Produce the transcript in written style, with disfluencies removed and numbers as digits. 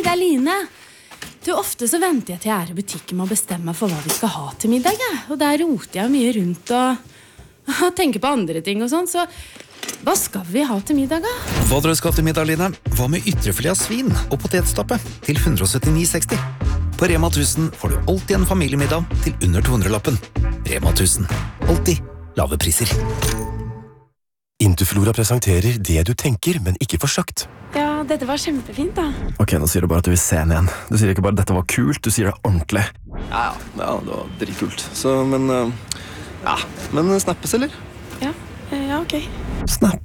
det Line. Du, ofte så venter jeg til jeg i butikken med å bestemme meg for hva vi skal ha til middag. Og der roter jeg mye rundt og tenker på andre ting og sånn. Så hva skal vi ha til middag, da? Hva dere skal til middag, Line? Hva med ytrefilet av svin og potetstappe til 179,60? På Rema 1000 får du alltid en familiemiddag til under 200-lappen. Rema 1000. Alltid lave priser. Interflora presenterer det du tenker, men ikke får sagt. Ja, dette var kjempefint da. Ok, nå sier du bare at du vil se den igjen. Du sier ikke bare dette var kult, du sier det ordentlig. Ja, det var dritkult. Så, men snappes, eller? Ja, ok. Snap.